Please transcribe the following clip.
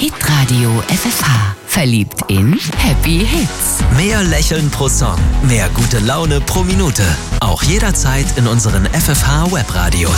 Hitradio FFH. Verliebt in Happy Hits. Mehr Lächeln pro Song, mehr gute Laune pro Minute. Auch jederzeit in unseren FFH Webradios.